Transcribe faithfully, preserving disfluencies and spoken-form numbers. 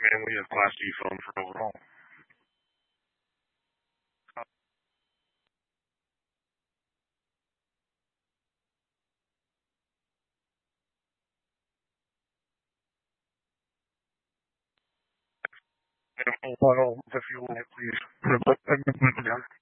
mainly a Class D phone for overall. And while the fuel, please put a segment again.